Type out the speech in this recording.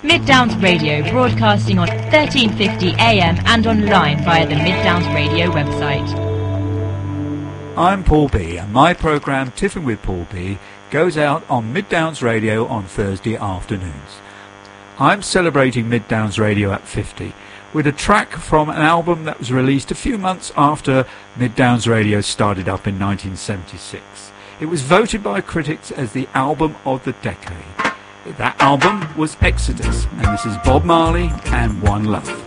Mid Downs Radio, broadcasting on 1350 AM and online via the Mid Downs Radio website. I'm Paul B, and my programme Tiffin with Paul B goes out on Mid Downs Radio on Thursday afternoons. I'm celebrating Mid Downs Radio at 50 with a track from an album that was released a few months after Mid Downs Radio started up in 1976. It was voted by critics as the album of the decade. That album was Exodus, and this is Bob Marley and One Love.